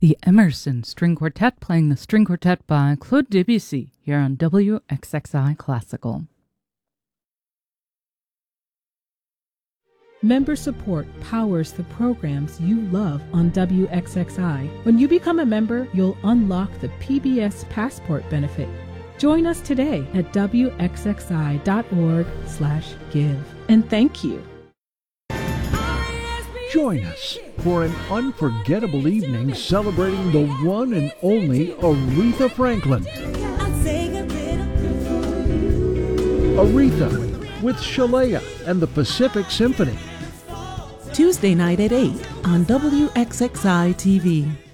The Emerson String Quartet playing the String Quartet by Claude Debussy here on WXXI Classical. Member support powers the programs you love on WXXI. When you become a member, you'll unlock the PBS Passport benefit. Join us today at WXXI.org/give. And thank you. Join us for an unforgettable evening celebrating the one and only Aretha Franklin. Aretha with Shalea and the Pacific Symphony. Tuesday night at 8 on WXXI TV.